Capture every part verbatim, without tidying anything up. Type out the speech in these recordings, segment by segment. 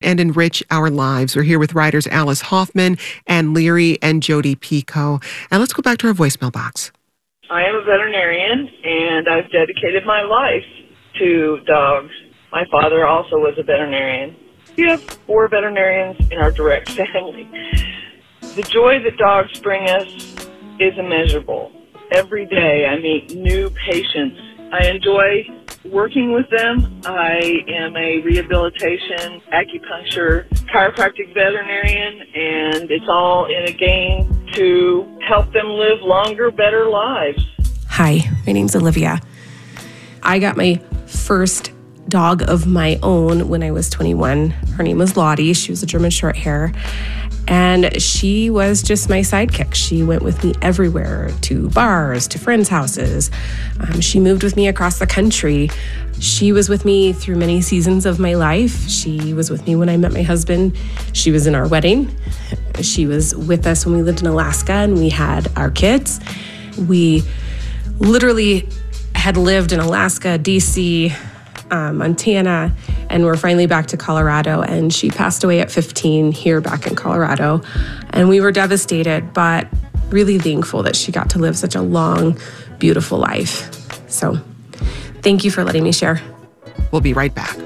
and enrich our lives. We're here with writers Alice Hoffman, Ann Leary, and Jodi Picoult. And let's go back to our voicemail box. I am a veterinarian, and I've dedicated my life to dogs. My father also was a veterinarian. We have four veterinarians in our direct family. The joy that dogs bring us is immeasurable. Every day I meet new patients. I enjoy working with them. I am a rehabilitation, acupuncture, chiropractic veterinarian, and it's all in a game to help them live longer, better lives. Hi, my name's Olivia. I got my first dog of my own when I was twenty-one. Her name was Lottie. She was a German short hair. And she was just my sidekick. She went with me everywhere, to bars, to friends' houses. Um, she moved with me across the country. She was with me through many seasons of my life. She was with me when I met my husband. She was in our wedding. She was with us when we lived in Alaska and we had our kids. We literally had lived in Alaska, D C, um, Montana, and we're finally back to Colorado. And she passed away at fifteen here back in Colorado. And we were devastated, but really thankful that she got to live such a long, beautiful life. So thank you for letting me share. We'll be right back.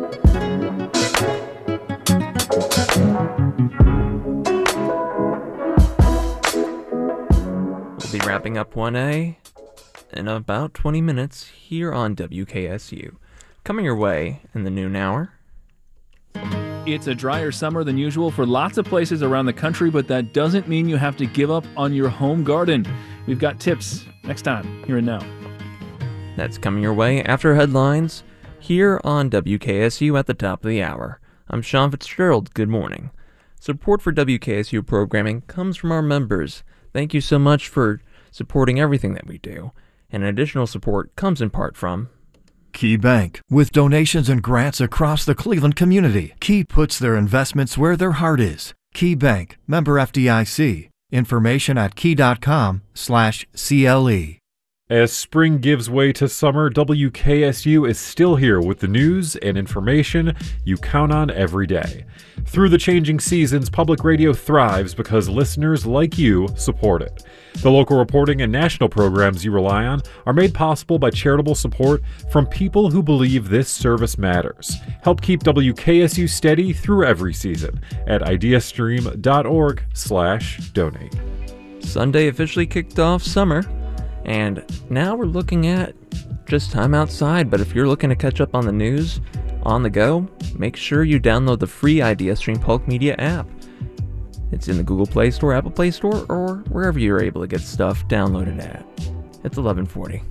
We'll be wrapping up one A in about twenty minutes here on W K S U. Coming your way in the noon hour. It's a drier summer than usual for lots of places around the country, but that doesn't mean you have to give up on your home garden. We've got tips next time, here and now. That's coming your way after headlines here on W K S U at the top of the hour. I'm Sean Fitzgerald. Good morning. Support for W K S U programming comes from our members. Thank you so much for supporting everything that we do. And additional support comes in part from Key Bank. With donations and grants across the Cleveland community, Key puts their investments where their heart is. Key Bank, member F D I C. Information at key.com slash CLE. As spring gives way to summer, W K S U is still here with the news and information you count on every day. Through the changing seasons, public radio thrives because listeners like you support it. The local reporting and national programs you rely on are made possible by charitable support from people who believe this service matters. Help keep W K S U steady through every season at ideastream.org slash donate. Sunday officially kicked off summer. And now we're looking at just time outside, but if you're looking to catch up on the news on the go, make sure you download the free IdeaStream Polk Media app. It's in the Google Play Store, Apple Play Store, or wherever you're able to get stuff downloaded at. It's eleven forty.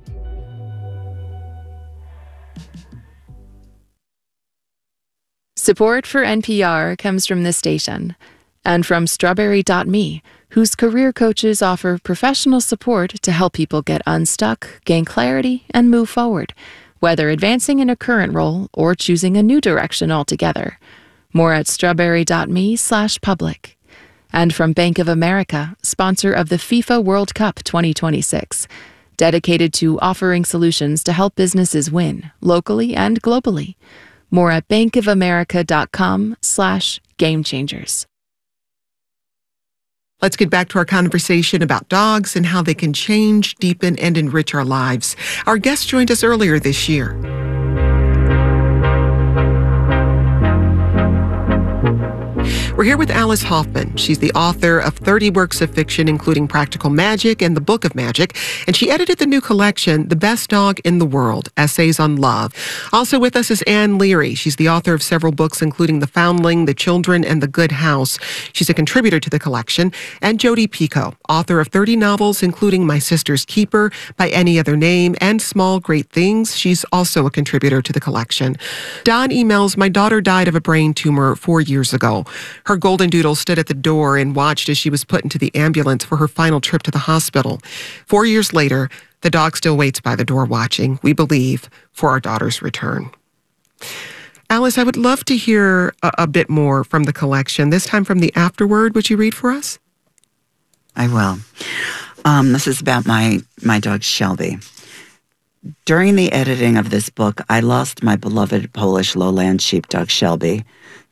Support for N P R comes from this station and from Strawberry dot me, whose career coaches offer professional support to help people get unstuck, gain clarity, and move forward, whether advancing in a current role or choosing a new direction altogether. More at strawberry dot me slash public. And from Bank of America, sponsor of the FIFA World Cup twenty twenty-six, dedicated to offering solutions to help businesses win, locally and globally. More at bankofamerica.com slash game changers. Let's get back to our conversation about dogs and how they can change, deepen, and enrich our lives. Our guest joined us earlier this year. We're here with Alice Hoffman. She's the author of thirty works of fiction, including Practical Magic and The Book of Magic, and she edited the new collection, The Best Dog in the World, Essays on Love. Also with us is Ann Leary. She's the author of several books, including The Foundling, The Children, and The Good House. She's a contributor to the collection. And Jodi Picoult, author of thirty novels, including My Sister's Keeper, By Any Other Name, and Small Great Things. She's also a contributor to the collection. Don emails, my daughter died of a brain tumor four years ago. Her golden doodle stood at the door and watched as she was put into the ambulance for her final trip to the hospital. Four years later, the dog still waits by the door watching, we believe, for our daughter's return. Alice, I would love to hear a, a bit more from the collection, this time from the afterword. Would you read for us? I will. Um, this is about my, my dog, Shelby. During the editing of this book, I lost my beloved Polish lowland sheepdog, Shelby,